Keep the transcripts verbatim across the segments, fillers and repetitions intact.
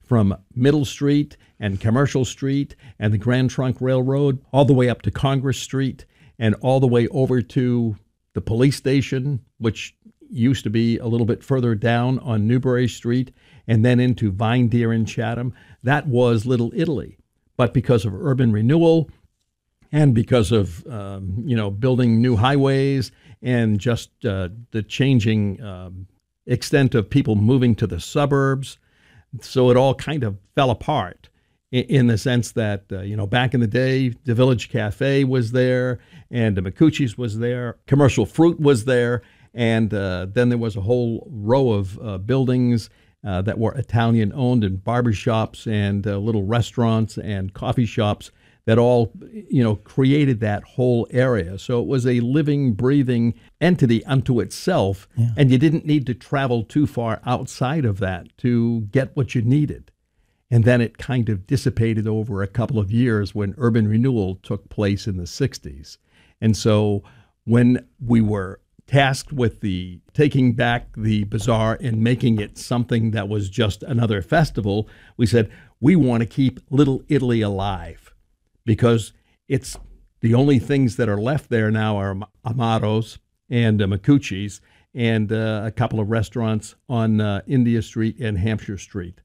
from Middle Street and Commercial Street and the Grand Trunk Railroad all the way up to Congress Street and all the way over to the police station, which used to be a little bit further down on Newbury Street, and then into Vine Deer and Chatham. That was Little Italy. But because of urban renewal and because of, um, you know, building new highways and just uh, the changing um, extent of people moving to the suburbs, so it all kind of fell apart in, in the sense that, uh, you know, back in the day, the Village Cafe was there and the McCucci's was there, Commercial Fruit was there, and uh, then there was a whole row of uh, buildings uh, that were Italian-owned and barbershops and uh, little restaurants and coffee shops that all, you know, created that whole area. So it was a living, breathing entity unto itself, yeah. And you didn't need to travel too far outside of that to get what you needed. And then it kind of dissipated over a couple of years when urban renewal took place in the sixties. And so when we were tasked with the taking back the bazaar and making it something that was just another festival, we said, we want to keep Little Italy alive, because it's the only things that are left there now are Amato's and uh, McCucci's and uh, a couple of restaurants on uh, India Street and Hampshire Street.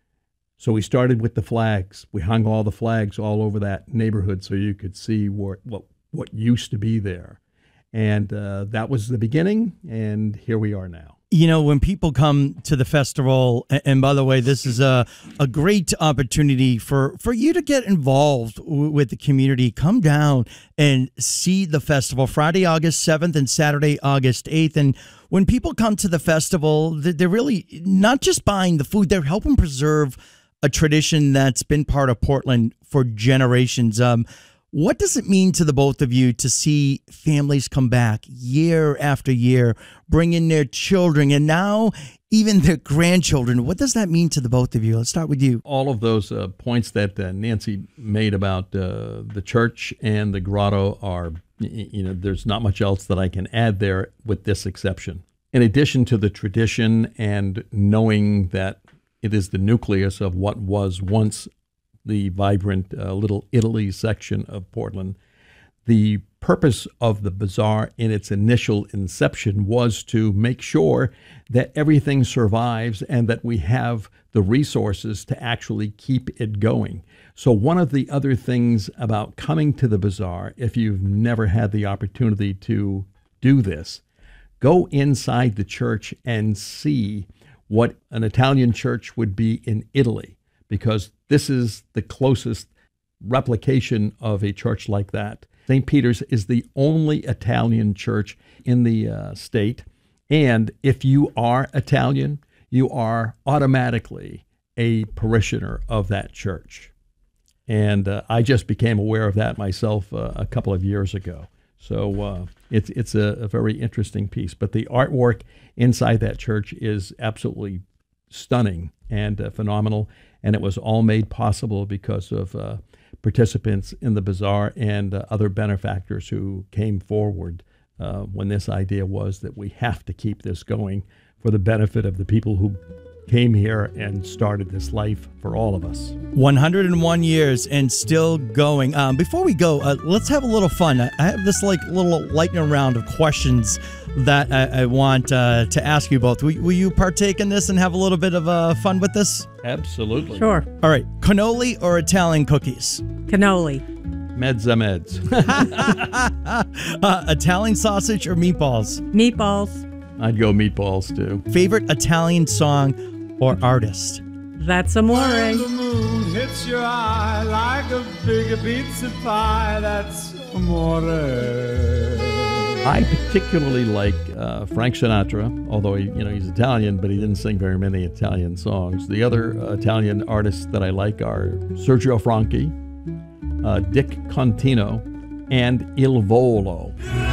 So we started with the flags. We hung all the flags all over that neighborhood so you could see what what, what used to be there. And uh, that was the beginning, and here we are now. You know, when people come to the festival, and by the way, this is a, a great opportunity for, for you to get involved w- with the community. Come down and see the festival Friday, August seventh and Saturday, August eighth. And when people come to the festival, they're really not just buying the food, they're helping preserve a tradition that's been part of Portland for generations. Um, What does it mean to the both of you to see families come back year after year, bring in their children, and now even their grandchildren? What does that mean to the both of you? Let's start with you. All of those uh, points that uh, Nancy made about uh, the church and the grotto are, you know, there's not much else that I can add there with this exception. In addition to the tradition and knowing that it is the nucleus of what was once the vibrant uh, Little Italy section of Portland, the purpose of the bazaar in its initial inception was to make sure that everything survives and that we have the resources to actually keep it going. So one of the other things about coming to the bazaar, if you've never had the opportunity to do this, go inside the church and see what an Italian church would be in Italy, because this is the closest replication of a church like that. Saint Peter's is the only Italian church in the uh, state. And if you are Italian, you are automatically a parishioner of that church. And uh, I just became aware of that myself uh, a couple of years ago. So uh, it's, it's a, a very interesting piece. But the artwork inside that church is absolutely stunning and uh, phenomenal. And it was all made possible because of uh, participants in the bazaar and uh, other benefactors who came forward uh, when this idea was that we have to keep this going for the benefit of the people who came here and started this life for all of us. one hundred one years and still going. Um, before we go, uh, let's have a little fun. I have this like little lightning round of questions that I, I want uh, to ask you both. Will, will you partake in this and have a little bit of uh, fun with this? Absolutely. Sure. All right. Cannoli or Italian cookies? Cannoli. Mezza meds. uh, Italian sausage or meatballs? Meatballs. I'd go meatballs too. Favorite Italian song or artist? That's Amore. When the moon hits your eye like a big pizza pie, that's Amore. I particularly like uh, Frank Sinatra, although he, you know, he's Italian, but he didn't sing very many Italian songs. The other uh, Italian artists that I like are Sergio Franchi, uh, Dick Contino, and Il Volo.